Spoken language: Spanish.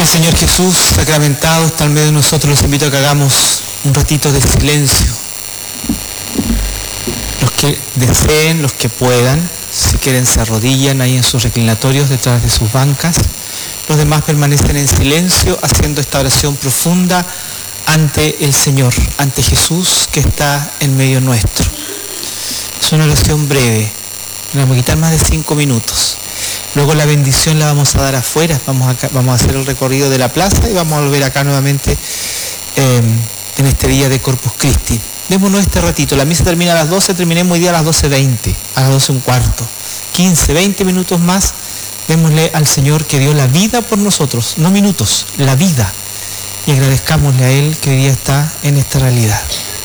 Gracias, Señor Jesús, sacramentado, está en medio de nosotros. Los invito a que hagamos un ratito de silencio. Los que deseen, los que puedan, si quieren se arrodillan ahí en sus reclinatorios, detrás de sus bancas. Los demás permanecen en silencio, haciendo esta oración profunda ante el Señor, ante Jesús que está en medio nuestro. Es una oración breve, le vamos a quitar más de 5 minutos. Luego la bendición la vamos a dar afuera, vamos a hacer el recorrido de la plaza y vamos a volver acá nuevamente en este día de Corpus Christi. Démonos este ratito, la misa termina a las 12, terminemos hoy día a las 12:20, a las 12:15, 15, 20 minutos más. Démosle al Señor que dio la vida por nosotros, no minutos, la vida. Y agradezcámosle a Él que hoy día está en esta realidad.